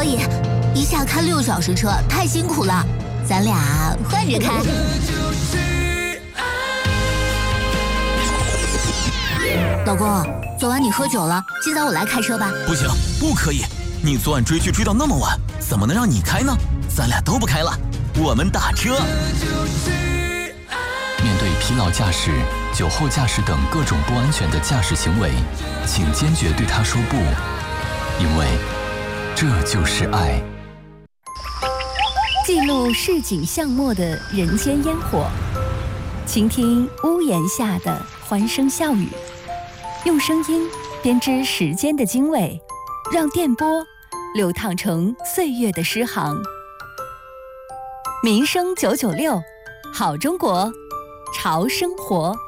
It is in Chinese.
以，一下开6小时车太辛苦了，咱俩换着开。老公，昨晚你喝酒了，今早我来开车吧。 不行，不可以，你昨晚追剧追到那么晚，怎么能让你开呢？咱俩都不开了，我们打车。 面对疲劳驾驶、酒后驾驶等各种不安全的驾驶行为，请坚决对他说不，因为这就是爱。 记录市井巷陌的人间烟火，倾听屋檐下的欢声笑语，用声音编织时间的经纬，让电波流淌成岁月的诗行。民生996，好中国，潮生活。